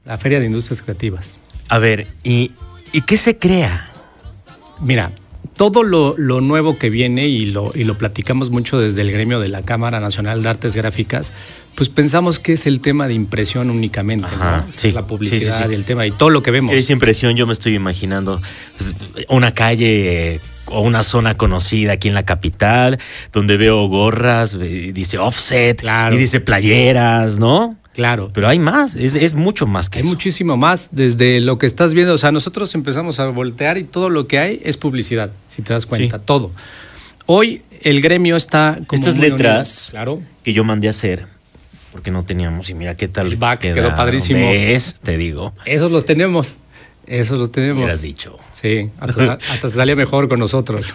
La Feria de Industrias Creativas. A ver, ¿y qué se crea? Mira, todo lo nuevo que viene y lo platicamos mucho desde el gremio de la Cámara Nacional de Artes Gráficas, pues pensamos que es el tema de impresión únicamente, Ajá, ¿no? sí, La publicidad sí. y el tema y todo lo que vemos. Esa impresión yo me estoy imaginando una calle o una zona conocida aquí en la capital, donde veo gorras, dice offset, claro, y dice playeras, ¿no? Claro. Pero hay más, es mucho más que hay eso. Hay muchísimo más desde lo que estás viendo. O sea, nosotros empezamos a voltear y todo lo que hay es publicidad, si te das cuenta, todo. Hoy el gremio está como estas muy letras, claro, que yo mandé a hacer, porque no teníamos, y mira qué tal. El back quedó padrísimo. ¿Ves? Te digo. Esos los tenemos. Me hubieras dicho. Sí, hasta se salía mejor con nosotros.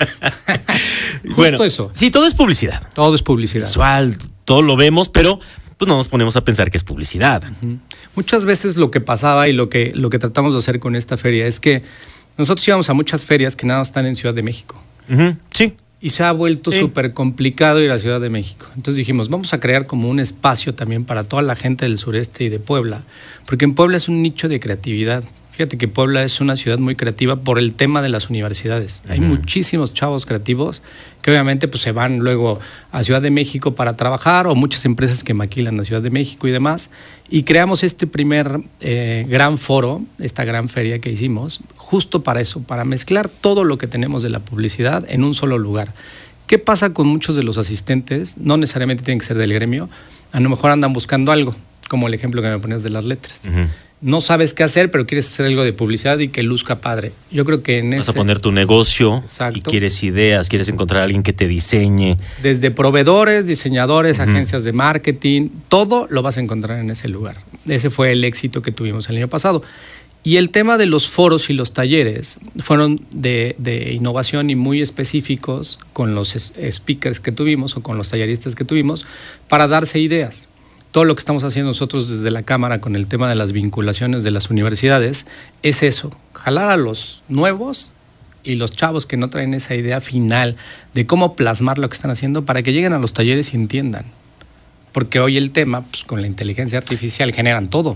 Bueno, eso. Sí, todo es publicidad. Todo es publicidad. Visual, todo lo vemos, pero pues no nos ponemos a pensar que es publicidad. Uh-huh. Muchas veces lo que pasaba y lo que tratamos de hacer con esta feria es que nosotros íbamos a muchas ferias que nada más están en Ciudad de México. Uh-huh. Sí. Y se ha vuelto súper complicado ir a Ciudad de México. Entonces dijimos, vamos a crear como un espacio también para toda la gente del sureste y de Puebla, porque en Puebla es un nicho de creatividad. Fíjate que Puebla es una ciudad muy creativa por el tema de las universidades. Hay muchísimos chavos creativos que obviamente pues se van luego a Ciudad de México para trabajar, o muchas empresas que maquilan a Ciudad de México y demás. Y creamos este primer gran foro, esta gran feria que hicimos, justo para eso, para mezclar todo lo que tenemos de la publicidad en un solo lugar. ¿Qué pasa con muchos de los asistentes? No necesariamente tienen que ser del gremio, a lo mejor andan buscando algo, como el ejemplo que me ponías de las letras. Uh-huh. No sabes qué hacer, pero quieres hacer algo de publicidad y que luzca padre. Yo creo que vas a poner tu negocio. Exacto. Y quieres ideas, quieres encontrar a alguien que te diseñe. Desde proveedores, diseñadores, agencias de marketing, todo lo vas a encontrar en ese lugar. Ese fue el éxito que tuvimos el año pasado. Y el tema de los foros y los talleres fueron de innovación y muy específicos con los speakers que tuvimos o con los talleristas que tuvimos para darse ideas. Todo lo que estamos haciendo nosotros desde la Cámara con el tema de las vinculaciones de las universidades es eso, jalar a los nuevos y los chavos que no traen esa idea final de cómo plasmar lo que están haciendo para que lleguen a los talleres y entiendan. Porque hoy el tema, pues con la inteligencia artificial generan todo,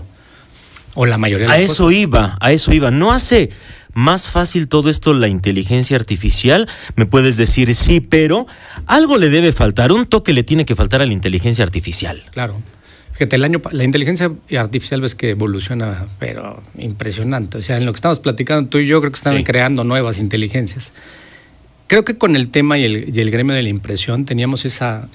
o la mayoría de las cosas. A eso iba. ¿No hace más fácil todo esto la inteligencia artificial? Me puedes decir sí, pero algo le debe faltar, un toque le tiene que faltar a la inteligencia artificial. Claro. Fíjate, la inteligencia artificial ves que evoluciona, pero impresionante. O sea, en lo que estamos platicando tú y yo, creo que están creando nuevas inteligencias. Creo que con el tema y el gremio de la impresión teníamos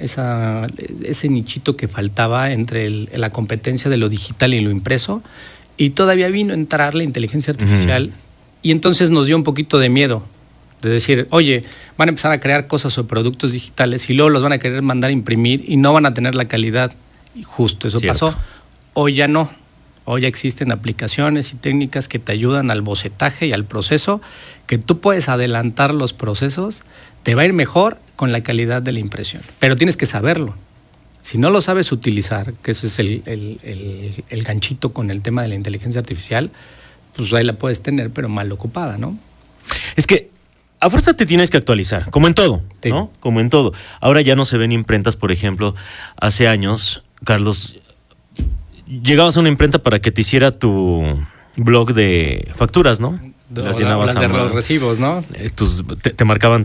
ese nichito que faltaba entre la competencia de lo digital y lo impreso, y todavía vino a entrar la inteligencia artificial, y entonces nos dio un poquito de miedo. De decir, oye, van a empezar a crear cosas o productos digitales y luego los van a querer mandar a imprimir y no van a tener la calidad. Y justo eso pasó. Hoy ya no. Hoy ya existen aplicaciones y técnicas que te ayudan al bocetaje y al proceso, que tú puedes adelantar los procesos, te va a ir mejor con la calidad de la impresión. Pero tienes que saberlo. Si no lo sabes utilizar, que ese es el ganchito con el tema de la inteligencia artificial, pues ahí la puedes tener, pero mal ocupada, ¿no? Es que a fuerza te tienes que actualizar, como en todo, ¿no? Como en todo. Ahora ya no se ven imprentas, por ejemplo, hace años, Carlos, llegabas a una imprenta para que te hiciera tu blog de facturas, ¿no? Las de los recibos, ¿no? Te marcaban